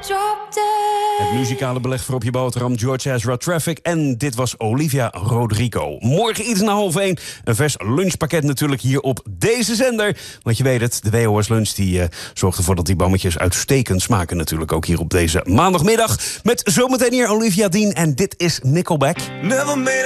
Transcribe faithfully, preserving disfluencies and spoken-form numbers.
Het muzikale beleg voor op je boterham, George Ezra, Traffic. En dit was Olivia Rodrigo. Morgen iets na half één. Een vers lunchpakket natuurlijk hier op deze zender. Want je weet het, de W O S Lunch die uh, zorgt ervoor dat die bammetjes uitstekend smaken. Natuurlijk ook hier op deze maandagmiddag. Met zometeen hier Olivia Dean en dit is Nickelback. Never made